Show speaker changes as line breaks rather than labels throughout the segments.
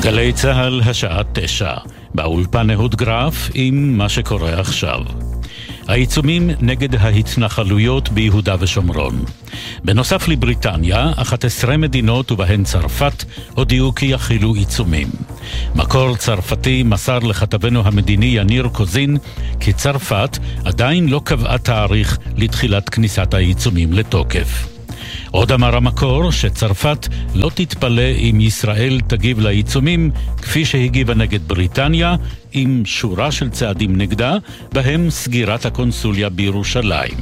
גלי צהל השעה 9, באולפן אהוד גרף עם מה שקורה עכשיו. העיצומים נגד ההתנחלויות ביהודה ושומרון. בנוסף לבריטניה, 11 מדינות ובהן צרפת הודיעו כי יחילו עיצומים. מקור צרפתי מסר לכתבנו המדיני יניר קוזין כי צרפת עדיין לא קבעה תאריך לתחילת כניסת העיצומים לתוקף. עוד אמר המקור שצרפת לא תתפלא אם ישראל תגיב לעיצומים כפי שהגיבה נגד בריטניה, עם שורה של צעדים נגדה, בהם סגירת הקונסוליה בירושלים.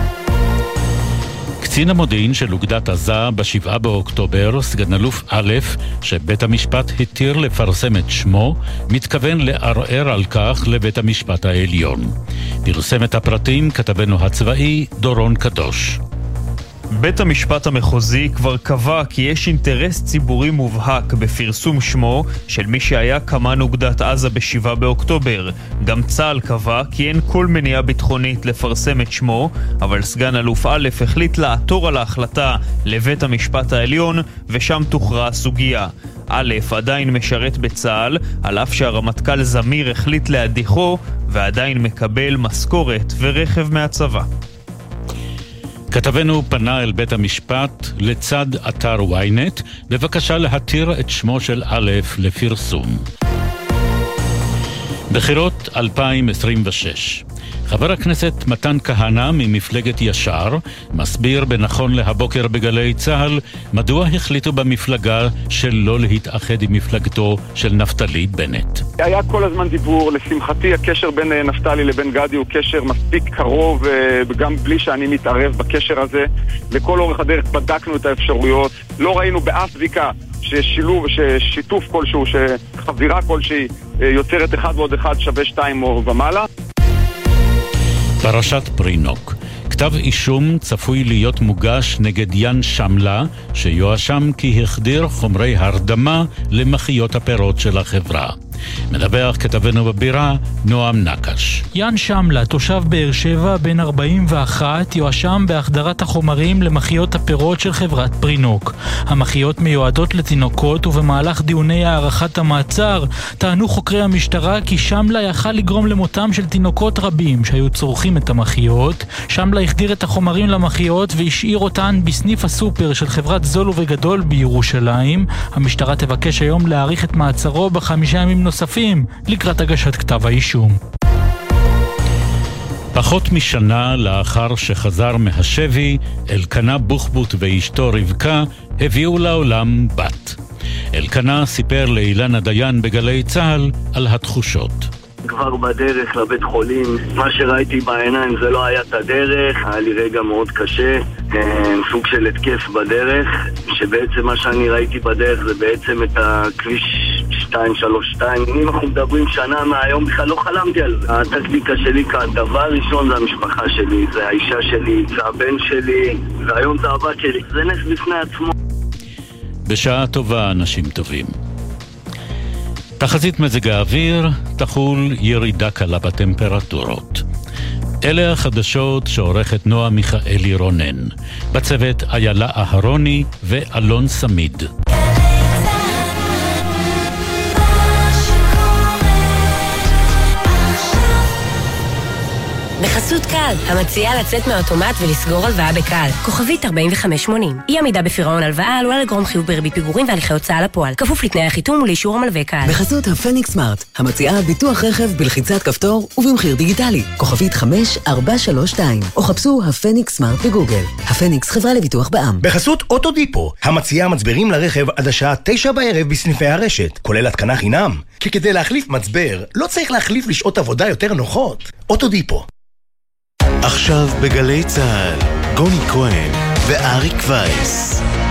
קצין המודיעין של אוגדת עזה ב7 באוקטובר, סגן אלוף א', שבית המשפט התיר לפרסם את שמו, מתכוון לערער על כך לבית המשפט העליון. פרסם את הפרטים כתבנו הצבאי דורון קדוש.
בית המשפט המחוזי כבר קבע כי יש אינטרס ציבורי מובהק בפרסום שמו של מי שהיה קמן אוגדת עזה ב7 באוקטובר. גם צה"ל קבע כי אין כל מניעה ביטחונית לפרסם את שמו, אבל סגן אלוף א' החליט לעתור על ההחלטה לבית המשפט העליון, ושם תוכרע הסוגיה. א' עדיין משרת בצה"ל, על אף שהרמטכ"ל זמיר החליט להדיחו, ועדיין מקבל משכורת ורכב מהצבא.
כתבנו פנה אל בית המשפט לצד אתר ynet בבקשה להתיר את שמו של א' לפרסום. בחירות 2026. חבר הכנסת מתן כהנא ממפלגת ישר מסביר בנכון להבוקר בגלי צהל מדוע החליטו במפלגה שלא להתאחד עם מפלגתו של נפתלי בנט.
היה כל הזמן דיבור, לשמחתי הקשר בין נפתלי לבין גדי הוא קשר מספיק קרוב, גם בלי שאני מתערב בקשר הזה. לכל אורך הדרך בדקנו את האפשרויות, לא ראינו באף בדיקה ששילוב, ששיתוף כלשהו, שחבירה כלשהי יוצרת 1 ועוד 1 שווה 2 או ומעלה.
פרשת פרינוק. כתב אישום צפוי להיות מוגש נגד יאן שמלה, שיואשם כי החדיר חומרי הרדמה למחיות הפירות של החברה. מדווח כתבנו בבירה נועם נקש.
יאן שמלה, תושב באר שבע, בן 41, יואשם בהחדרת החומרים למחיות הפירות של חברת פרינוק. המחיות מיועדות לתינוקות, ובמהלך דיוני הערכת המעצר טענו חוקרי המשטרה כי שמלה יכל לגרום למותם של תינוקות רבים שהיו צורכים את המחיות. שמלה החדיר את החומרים למחיות והשאיר אותן בסניף הסופר של חברת זול ובגדול בירושלים. המשטרה תבקש היום להאריך את מעצרו ב5 ימים נוספים לקראת הגשת כתב האישום. פחות משנה לאחר שחזר מהשבי, אלקנה בוחבוט ואשתו רבקה הביאו לעולם בת. אלקנה סיפר לאילנה דיין בגלי צהל על התחושות.
כבר בדרך לבית חולים, מה שראיתי בעיניים זה לא היה את הדרך, היה לי רגע מאוד קשה, סוג של התקף בדרך, שבעצם מה שאני ראיתי בדרך זה בעצם את הכביש 232. אם אנחנו מדברים שנה מהיום, בכלל לא חלמתי על זה. הטקטיקה שלי כאן, דבר ראשון זה המשפחה שלי, זה האישה שלי, זה הבן שלי, והיום זה הבת שלי, זה נס בפני עצמו.
בשעה טובה אנשים טובים. תחזית מזג האוויר, תחול ירידה קלה בטמפרטורות. אלה החדשות שעורכת נועה מיכאלי רונן. בצוות איילה אהרוני ואלון סמיד.
בחסות קל, המציעה לצאת מהאוטומט ולסגור הלוואה בקל. כוכבית 4580. אי עמידה בפירעון הלוואה עלולה לגרום חיוב בריבית פיגורים והליכי הוצאה לפועל. כפוף לתנאי החיתום ולאישור המלווה קל.
בחסות הפניקס סמארט, המציעה ביטוח רכב בלחיצת כפתור ובמחיר דיגיטלי. כוכבית 5432. או חפשו הפניקס סמארט בגוגל. הפניקס חברה לביטוח בע"מ.
בחסות אוטודיפו, המציעה מצברים לרכב עד השעה 9 בערב בסניפי הרשת, כולל התקנה חינם. כי כדי להחליף מצבר, לא צריך להחליף לשעות עבודה יותר נוחות. אוטודיפו.
עכשיו בגלי צהל, גוני כהן ואריק וייס.